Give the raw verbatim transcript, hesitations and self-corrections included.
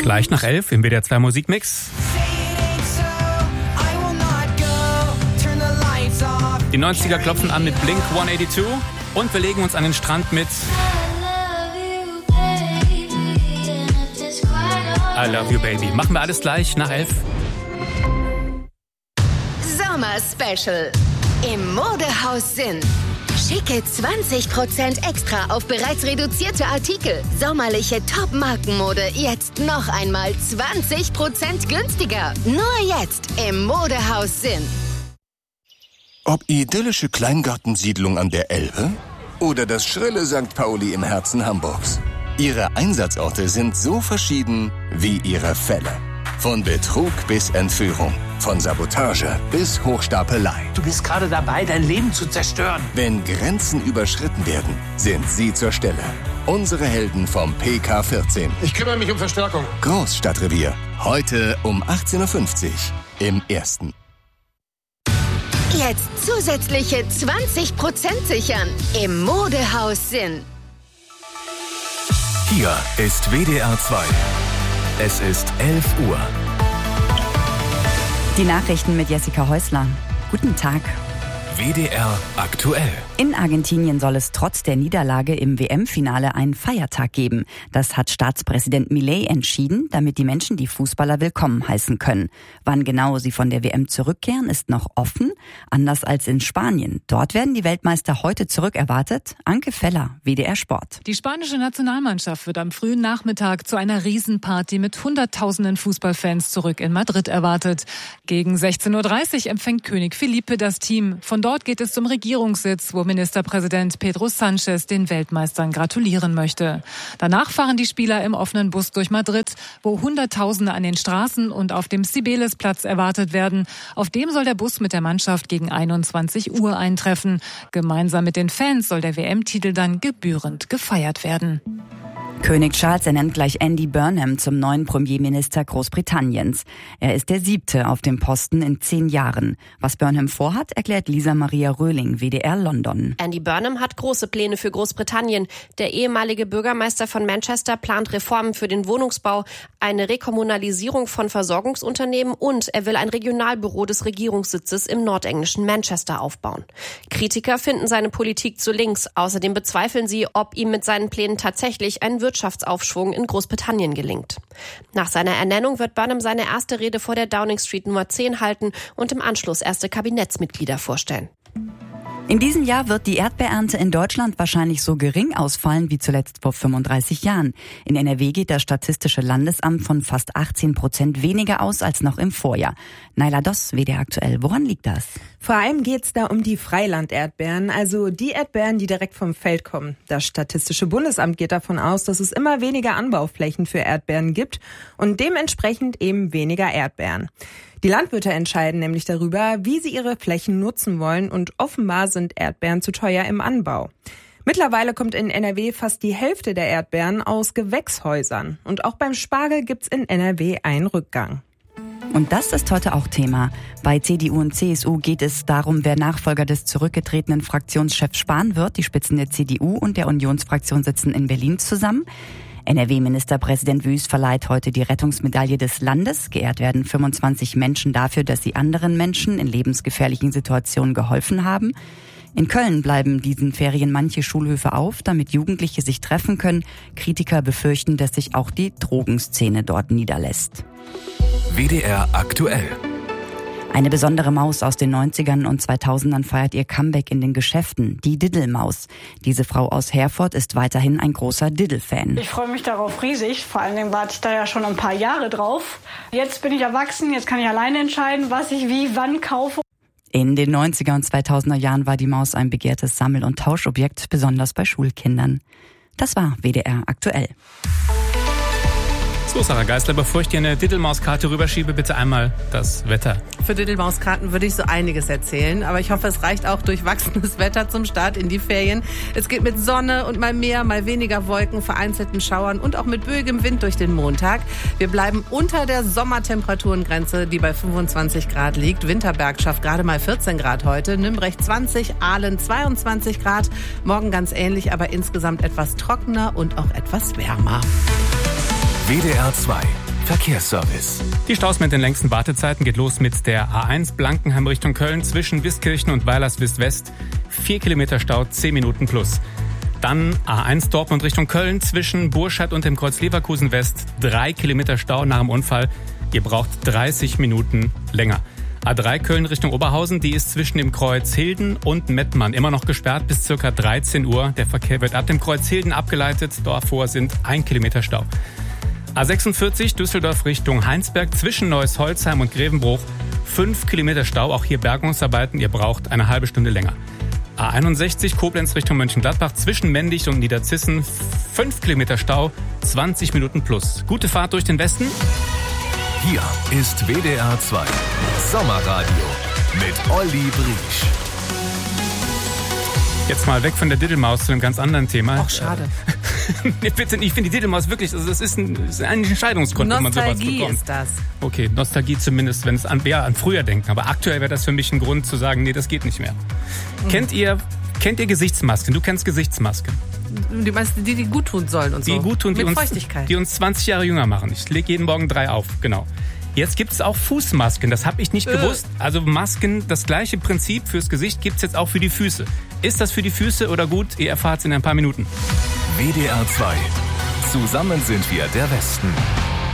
Gleich nach elf im W D R zwei Musikmix. Die neunziger klopfen an mit Blink hundertzweiundachtzig und wir legen uns an den Strand mit I Love You Baby. Machen wir alles gleich nach elf. Sommer Special im Modehaus Sinn. Schicke zwanzig Prozent extra auf bereits reduzierte Artikel. Sommerliche Top-Markenmode jetzt noch einmal zwanzig Prozent günstiger. Nur jetzt im Modehaus Sinn. Ob idyllische Kleingartensiedlung an der Elbe oder das schrille Sankt Pauli im Herzen Hamburgs. Ihre Einsatzorte sind so verschieden wie ihre Fälle. Von Betrug bis Entführung, von Sabotage bis Hochstapelei. Du bist gerade dabei, dein Leben zu zerstören. Wenn Grenzen überschritten werden, sind sie zur Stelle. Unsere Helden vom P K vierzehn. Ich kümmere mich um Verstärkung. Großstadtrevier. Heute um achtzehn Uhr fünfzig im Ersten. Jetzt zusätzliche zwanzig Prozent sichern im Modehaus Sinn. Hier ist W D R zwei. Es ist elf Uhr. Die Nachrichten mit Jessica Häusler. Guten Tag. W D R aktuell. In Argentinien soll es trotz der Niederlage im W M-Finale einen Feiertag geben. Das hat Staatspräsident Milei entschieden, damit die Menschen die Fußballer willkommen heißen können. Wann genau sie von der W M zurückkehren, ist noch offen. Anders als in Spanien. Dort werden die Weltmeister heute zurückerwartet. Anke Feller, W D R Sport. Die spanische Nationalmannschaft wird am frühen Nachmittag zu einer Riesenparty mit hunderttausenden Fußballfans zurück in Madrid erwartet. Gegen sechzehn Uhr dreißig empfängt König Felipe das Team. Von dort geht es zum Regierungssitz, wo Ministerpräsident Pedro Sánchez den Weltmeistern gratulieren möchte. Danach fahren die Spieler im offenen Bus durch Madrid, wo Hunderttausende an den Straßen und auf dem Cibeles-Platz erwartet werden. Auf dem soll der Bus mit der Mannschaft gegen einundzwanzig Uhr eintreffen. Gemeinsam mit den Fans soll der W M-Titel dann gebührend gefeiert werden. König Charles ernennt gleich Andy Burnham zum neuen Premierminister Großbritanniens. Er ist der siebte auf dem Posten in zehn Jahren. Was Burnham vorhat, erklärt Lisa Maria Röhling, W D R London. Andy Burnham hat große Pläne für Großbritannien. Der ehemalige Bürgermeister von Manchester plant Reformen für den Wohnungsbau, eine Rekommunalisierung von Versorgungsunternehmen und er will ein Regionalbüro des Regierungssitzes im nordenglischen Manchester aufbauen. Kritiker finden seine Politik zu links. Außerdem bezweifeln sie, ob ihm mit seinen Plänen tatsächlich ein Wirtschaftsaufschwung in Großbritannien gelingt. Nach seiner Ernennung wird Burnham seine erste Rede vor der Downing Street Nummer zehn halten und im Anschluss erste Kabinettsmitglieder vorstellen. In diesem Jahr wird die Erdbeerernte in Deutschland wahrscheinlich so gering ausfallen wie zuletzt vor fünfunddreißig Jahren. In N R W geht das Statistische Landesamt von fast achtzehn Prozent weniger aus als noch im Vorjahr. Naila Doss, W D R aktuell. Woran liegt das? Vor allem geht's da um die Freilanderdbeeren, also die Erdbeeren, die direkt vom Feld kommen. Das Statistische Bundesamt geht davon aus, dass es immer weniger Anbauflächen für Erdbeeren gibt und dementsprechend eben weniger Erdbeeren. Die Landwirte entscheiden nämlich darüber, wie sie ihre Flächen nutzen wollen und offenbar sind Erdbeeren zu teuer im Anbau. Mittlerweile kommt in N R W fast die Hälfte der Erdbeeren aus Gewächshäusern und auch beim Spargel gibt's in N R W einen Rückgang. Und das ist heute auch Thema. Bei C D U und C S U geht es darum, wer Nachfolger des zurückgetretenen Fraktionschefs Spahn wird. Die Spitzen der C D U und der Unionsfraktion sitzen in Berlin zusammen. N R W-Ministerpräsident Wüst verleiht heute die Rettungsmedaille des Landes. Geehrt werden fünfundzwanzig Menschen dafür, dass sie anderen Menschen in lebensgefährlichen Situationen geholfen haben. In Köln bleiben diesen Ferien manche Schulhöfe auf, damit Jugendliche sich treffen können. Kritiker befürchten, dass sich auch die Drogenszene dort niederlässt. W D R aktuell. Eine besondere Maus aus den neunzigern und zweitausendern feiert ihr Comeback in den Geschäften, die Diddle-Maus. Diese Frau aus Herford ist weiterhin ein großer Diddle-Fan. Ich freue mich darauf riesig, vor allen Dingen warte ich da ja schon ein paar Jahre drauf. Jetzt bin ich erwachsen, jetzt kann ich alleine entscheiden, was ich wie, wann kaufe. In den neunziger und zweitausender Jahren war die Maus ein begehrtes Sammel- und Tauschobjekt, besonders bei Schulkindern. Das war W D R aktuell. So, Sarah Geisler, bevor ich dir eine Diddle-Maus-Karte rüberschiebe, bitte einmal das Wetter. Für Diddle-Maus-Karten würde ich so einiges erzählen, aber ich hoffe, es reicht auch durchwachsenes Wetter zum Start in die Ferien. Es geht mit Sonne und mal mehr, mal weniger Wolken, vereinzelten Schauern und auch mit böigem Wind durch den Montag. Wir bleiben unter der Sommertemperaturengrenze, die bei fünfundzwanzig Grad liegt. Winterberg schafft gerade mal vierzehn Grad heute, Nürnberg zwanzig, Aalen zweiundzwanzig Grad. Morgen ganz ähnlich, aber insgesamt etwas trockener und auch etwas wärmer. W D R zwei. Verkehrsservice. Die Staus mit den längsten Wartezeiten geht los mit der A eins Blankenheim Richtung Köln zwischen Wiskirchen und Weilerswist-West. Vier Kilometer Stau, zehn Minuten plus. Dann A eins Dortmund Richtung Köln zwischen Burscheid und dem Kreuz Leverkusen West. Drei Kilometer Stau nach dem Unfall. Ihr braucht dreißig Minuten länger. A drei Köln Richtung Oberhausen, die ist zwischen dem Kreuz Hilden und Mettmann immer noch gesperrt bis ca. dreizehn Uhr. Der Verkehr wird ab dem Kreuz Hilden abgeleitet. Davor sind ein Kilometer Stau. A sechsundvierzig Düsseldorf Richtung Heinsberg zwischen Neuss Holzheim und Grevenbruch. Fünf Kilometer Stau, auch hier Bergungsarbeiten. Ihr braucht eine halbe Stunde länger. A einundsechzig Koblenz Richtung Mönchengladbach zwischen Mendig und Niederzissen. Fünf Kilometer Stau, zwanzig Minuten plus. Gute Fahrt durch den Westen. Hier ist W D R zwei Sommerradio mit Olli Briesch. Jetzt mal weg von der Diddelmaus zu einem ganz anderen Thema. Ach, schade. Nee, bitte, ich finde die Diddelmaus wirklich, also das ist, ein, das ist ein Entscheidungsgrund, wenn man sowas bekommt. Nostalgie ist das. Okay, Nostalgie zumindest, wenn es an, ja, an früher denken. Aber aktuell wäre das für mich ein Grund zu sagen, nee, das geht nicht mehr. Mhm. Kennt ihr, kennt ihr Gesichtsmasken? Du kennst Gesichtsmasken. Die meisten, die, die gut tun sollen und so. Die gut tun, die Mit uns, Feuchtigkeit. die uns zwanzig Jahre jünger machen. Ich lege jeden Morgen drei auf, genau. Jetzt gibt es auch Fußmasken, das habe ich nicht äh. gewusst. Also Masken, das gleiche Prinzip fürs Gesicht gibt es jetzt auch für die Füße. Ist das für die Füße oder gut? Ihr erfahrt es in ein paar Minuten. W D R zwei. Zusammen sind wir der Westen.